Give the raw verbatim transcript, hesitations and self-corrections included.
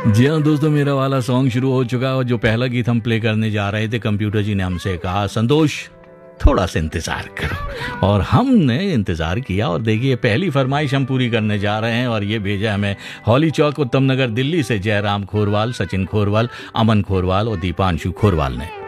जी हाँ दोस्तों, मेरा वाला सॉन्ग शुरू हो चुका है और जो पहला गीत हम प्ले करने जा रहे थे, कंप्यूटर जी ने हमसे कहा संतोष थोड़ा सा इंतज़ार करो, और हमने इंतज़ार किया और देखिए पहली फरमाइश हम पूरी करने जा रहे हैं। और ये भेजा हमें हॉली चौक उत्तम नगर दिल्ली से जयराम खोरवाल, सचिन खोरवाल, अमन खोरवाल और दीपांशु खोरवाल ने।